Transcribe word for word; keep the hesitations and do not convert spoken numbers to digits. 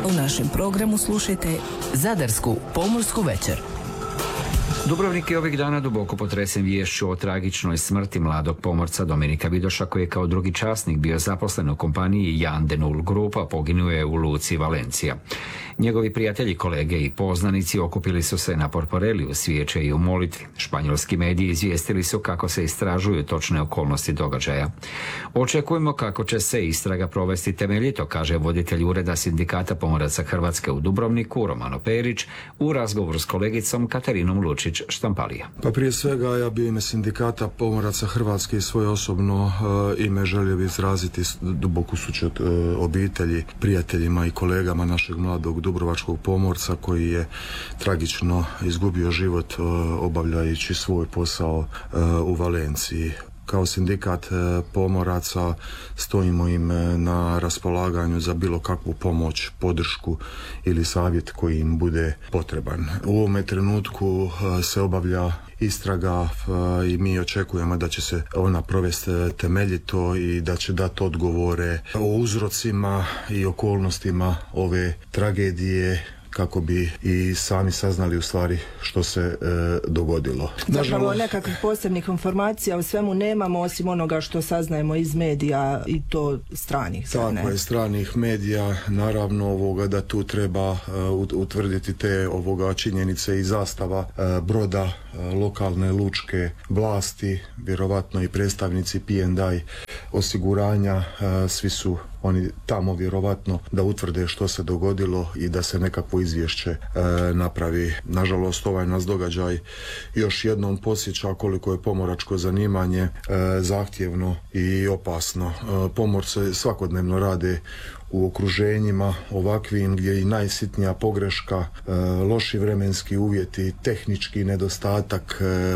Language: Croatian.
U našem programu slušajte Zadarsku pomorsku večer. Dubrovnik je ovih dana duboko potresen viješću o tragičnoj smrti mladog pomorca Dominika Vidoša, koji je kao drugi časnik bio zaposlen u kompaniji Jan de Nul Grupa, poginuo je u luci Valencija. Njegovi prijatelji, kolege i poznanici okupili su se na Porporeli u svijeće i u molitvi. Španjolski mediji izvijestili su kako se istražuju točne okolnosti događaja. Očekujemo kako će se istraga provesti temeljito, kaže voditelj Ureda Sindikata pomoraca Hrvatske u Dubrovniku, Romano Perić, u razgovoru s kolegicom Katarinom Lučić Štampalija. Pa prije svega ja bi ime Sindikata pomoraca Hrvatske i svoje osobno uh, ime želio bi izraziti duboku sućut uh, obitelji, prijateljima i kolegama našeg mladog dubrovačkog pomorca koji je tragično izgubio život uh, obavljajući svoj posao uh, u Valenciji. Kao sindikat pomoraca stojimo im na raspolaganju za bilo kakvu pomoć, podršku ili savjet koji im bude potreban. U ovome trenutku se obavlja istraga i mi očekujemo da će se ona provesti temeljito i da će dati odgovore o uzrocima i okolnostima ove tragedije, kako bi i sami saznali u stvari što se e, dogodilo. Zapravo nekakvih posebnih informacija o svemu nemamo, osim onoga što saznajemo iz medija i to stranih. Tako ne? je, stranih medija, naravno ovoga da tu treba uh, utvrditi te ovoga činjenice i zastava uh, broda, uh, lokalne lučke vlasti, vjerovatno i predstavnici P and I osiguranja, uh, svi su oni tamo vjerovatno da utvrde što se dogodilo i da se nekakvo izvješće e, napravi. Nažalost, ovaj nas događaj još jednom podsjeća koliko je pomoračko zanimanje e, zahtjevno i opasno. E, pomorci svakodnevno rade u okruženjima ovakvim gdje i najsitnija pogreška, e, loši vremenski uvjeti, tehnički nedostatak, e,